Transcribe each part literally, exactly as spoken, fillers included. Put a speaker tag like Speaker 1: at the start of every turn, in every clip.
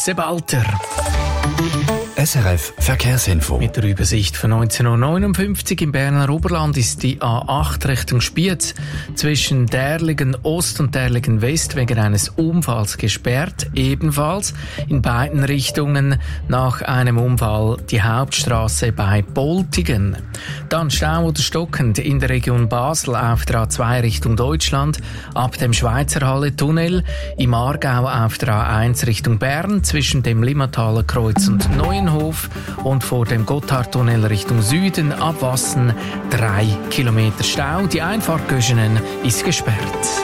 Speaker 1: Sebalter.
Speaker 2: S R F Verkehrsinfo.
Speaker 1: Mit der Übersicht von neunzehn Uhr neunundfünfzig im Berner Oberland ist die A acht Richtung Spiez zwischen Därligen Ost und Därligen West wegen eines Unfalls gesperrt. Ebenfalls in beiden Richtungen nach einem Unfall die Hauptstraße bei Boltigen. Dann Stau oder stockend in der Region Basel auf der A zwei Richtung Deutschland ab dem Schweizerhalle-Tunnel, im Aargau auf der A eins Richtung Bern zwischen dem Limmathaler Kreuz und Neuenhof und vor dem Gotthardtunnel Richtung Süden ab Wassen drei Kilometer Stau. Die Einfahrt Göschenen ist gesperrt.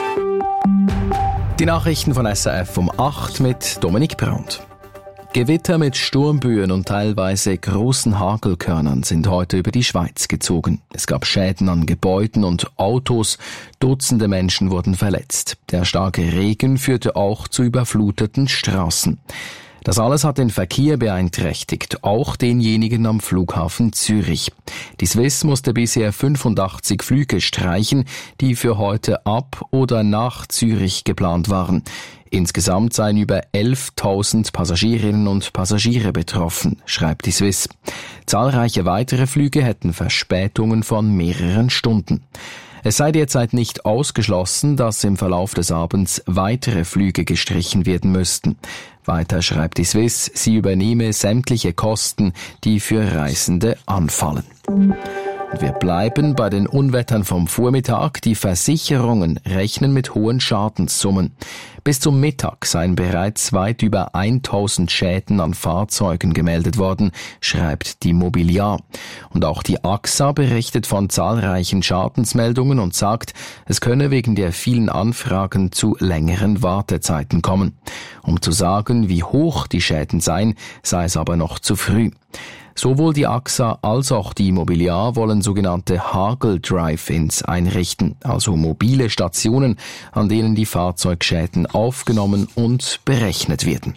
Speaker 3: Die Nachrichten von S R F um acht mit Dominik Brandt. Gewitter mit Sturmböen und teilweise großen Hagelkörnern sind heute über die Schweiz gezogen. Es gab Schäden an Gebäuden und Autos, Dutzende Menschen wurden verletzt. Der starke Regen führte auch zu überfluteten Straßen. Das alles hat den Verkehr beeinträchtigt, auch denjenigen am Flughafen Zürich. Die Swiss musste bisher fünfundachtzig Flüge streichen, die für heute ab oder nach Zürich geplant waren. Insgesamt seien über elftausend Passagierinnen und Passagiere betroffen, schreibt die Swiss. Zahlreiche weitere Flüge hätten Verspätungen von mehreren Stunden. Es sei derzeit nicht ausgeschlossen, dass im Verlauf des Abends weitere Flüge gestrichen werden müssten. Weiter schreibt die Swiss, sie übernehme sämtliche Kosten, die für Reisende anfallen. Und wir bleiben bei den Unwettern vom Vormittag. Die Versicherungen rechnen mit hohen Schadenssummen. Bis zum Mittag seien bereits weit über tausend Schäden an Fahrzeugen gemeldet worden, schreibt die Mobiliar. Und auch die A X A berichtet von zahlreichen Schadensmeldungen und sagt, es könne wegen der vielen Anfragen zu längeren Wartezeiten kommen. Um zu sagen, wie hoch die Schäden seien, sei es aber noch zu früh. Sowohl die A X A als auch die Mobiliar wollen sogenannte Hagel-Drive-Ins einrichten, also mobile Stationen, an denen die Fahrzeugschäden aufgenommen und berechnet werden.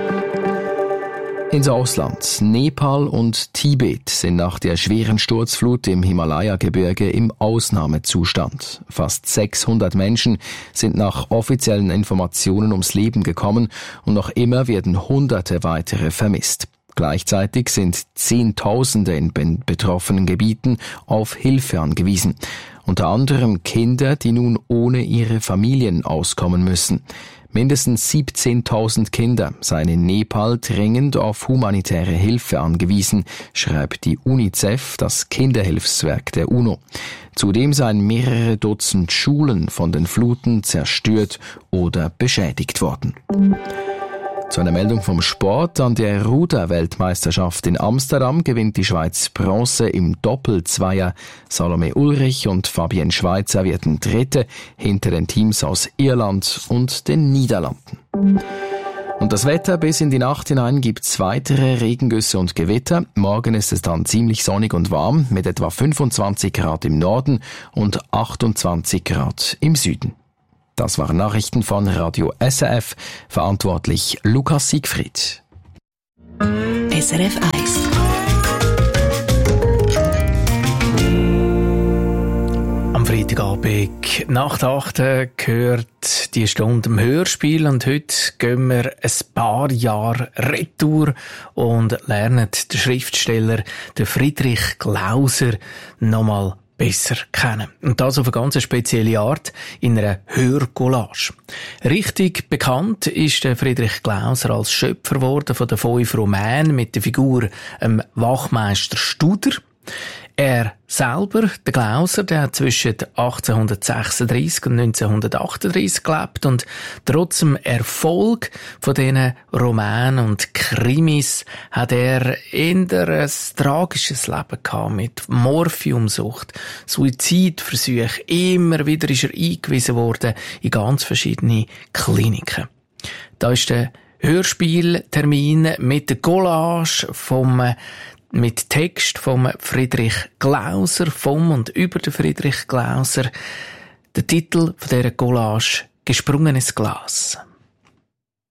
Speaker 3: Ins Ausland. Nepal und Tibet sind nach der schweren Sturzflut im Himalaya-Gebirge im Ausnahmezustand. Fast sechshundert Menschen sind nach offiziellen Informationen ums Leben gekommen und noch immer werden Hunderte weitere vermisst. Gleichzeitig sind Zehntausende in betroffenen Gebieten auf Hilfe angewiesen. Unter anderem Kinder, die nun ohne ihre Familien auskommen müssen. Mindestens siebzehntausend Kinder seien in Nepal dringend auf humanitäre Hilfe angewiesen, schreibt die UNICEF, das Kinderhilfswerk der UNO. Zudem seien mehrere Dutzend Schulen von den Fluten zerstört oder beschädigt worden. Zu einer Meldung vom Sport. An der Ruder-Weltmeisterschaft in Amsterdam gewinnt die Schweiz Bronze im Doppelzweier. Salome Ulrich und Fabienne Schweizer werden Dritte hinter den Teams aus Irland und den Niederlanden. Und das Wetter: bis in die Nacht hinein gibt's weitere Regengüsse und Gewitter. Morgen ist es dann ziemlich sonnig und warm mit etwa fünfundzwanzig Grad im Norden und achtundzwanzig Grad im Süden. Das waren Nachrichten von Radio S R F, verantwortlich Lukas Siegfried.
Speaker 4: S R F eins.
Speaker 1: Am Freitagabend nach der acht gehört die Stunde im Hörspiel und heute gehen wir ein paar Jahre retour und lernen den Schriftsteller, den Friedrich Glauser, nochmal besser kennen. Und das auf eine ganz spezielle Art, in einer Hörcollage. Richtig bekannt ist der Friedrich Glauser als Schöpfer geworden von den fünf Romanen mit der Figur ähm, Wachmeister Studer. Er selber, der Glauser, der hat zwischen achtzehnhundertsechsunddreissig und neunzehnhundertachtunddreissig gelebt und trotz dem Erfolg von diesen Romanen und Krimis hat er eher ein tragisches Leben gehabt mit Morphiumsucht, Suizidversuchen. Immer wieder ist er eingewiesen worden in ganz verschiedene Kliniken. Da ist der Hörspieltermin mit der Collage vom mit Text vom Friedrich Glauser, vom und über den Friedrich Glauser. Der Titel von dieser Collage: Gesprungenes Glas.